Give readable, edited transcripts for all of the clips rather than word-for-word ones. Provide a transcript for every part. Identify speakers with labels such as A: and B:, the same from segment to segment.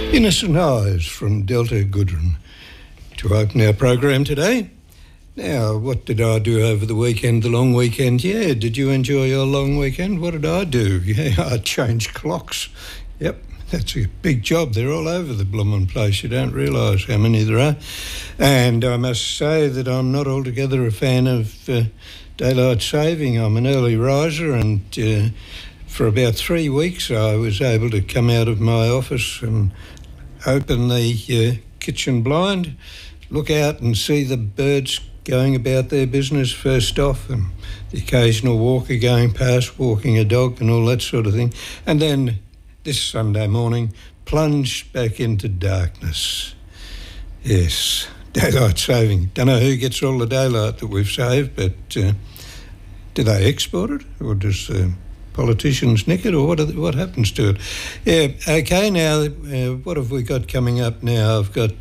A: Innocent Eyes from Delta Goodrem to open our program today. Now, what did I do over the weekend, the long weekend? Yeah, did you enjoy your long weekend? What did I do? Yeah, I changed clocks. Yep, that's a big job. They're all over the bloomin' place. You don't realise how many there are. And I must say that I'm not altogether a fan of daylight saving. I'm an early riser, and for about 3 weeks I was able to come out of my office and open the kitchen blind, look out and see the birds going about their business first off, and the occasional walker going past, walking a dog and all that sort of thing. And then this Sunday morning, plunged back into darkness. Yes, daylight saving. Don't know who gets all the daylight that we've saved, but do they export it, or does politicians nick it, or what happens to it? Yeah, okay, now what have we got coming up now? I've got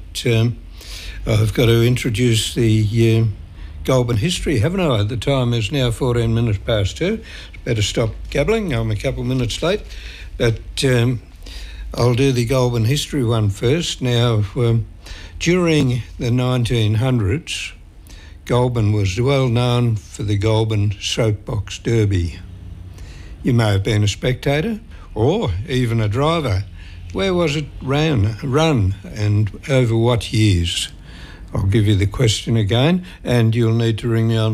A: to introduce the Goulburn history, haven't I? The time is now 14 minutes past 2. Better stop gabbling, I'm a couple of minutes late. But I'll do the Goulburn history one first. Now, during the 1900s, Goulburn was well known for the Goulburn Soapbox Derby. You may have been a spectator or even a driver. Where was it run and over what years? I'll give you the question again, and you'll need to ring me on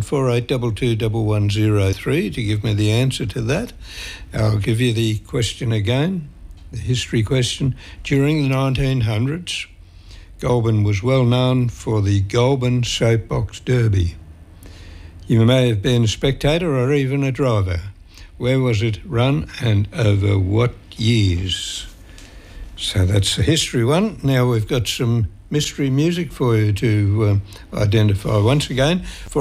A: 48221103 to give me the answer to that. I'll give you the question again, the history question. During the 1900s, Goulburn was well known for the Goulburn Soapbox Derby. You may have been a spectator or even a driver. Where was it run and over what years? So that's the history one. Now we've got some mystery music for you to identify. Once again,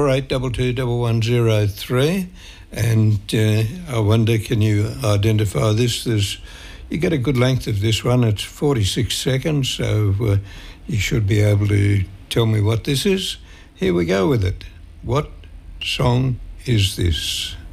A: 48221103. And I wonder, can you identify this? You get a good length of this one. It's 46 seconds, so you should be able to tell me what this is. Here we go with it. What song is this?